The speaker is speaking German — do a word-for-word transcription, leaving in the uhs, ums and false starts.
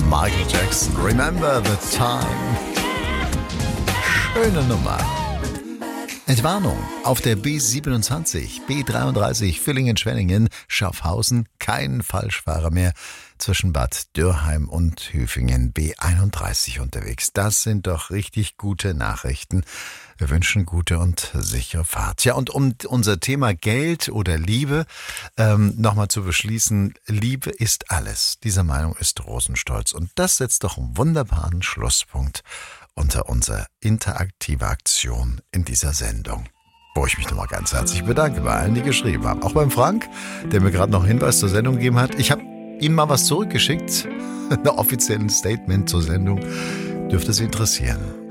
Michael Jackson, Remember the Time. Schöne Nummer. Entwarnung auf der B siebenundzwanzig, B dreiunddreißig, Villingen-Schwenningen, Schaffhausen, kein Falschfahrer mehr zwischen Bad Dürrheim und Hüfingen, B einunddreißig unterwegs. Das sind doch richtig gute Nachrichten. Wir wünschen gute und sichere Fahrt. Ja, und um unser Thema Geld oder Liebe ähm, nochmal zu beschließen, Liebe ist alles. Dieser Meinung ist Rosenstolz. Und das setzt doch einen wunderbaren Schlusspunkt unter unsere interaktive Aktion in dieser Sendung, wo ich mich nochmal ganz herzlich bedanke bei allen, die geschrieben haben. Auch beim Frank, der mir gerade noch einen Hinweis zur Sendung gegeben hat. Ich habe ihm mal was zurückgeschickt, ein offizielles Statement zur Sendung. Dürfte Sie interessieren.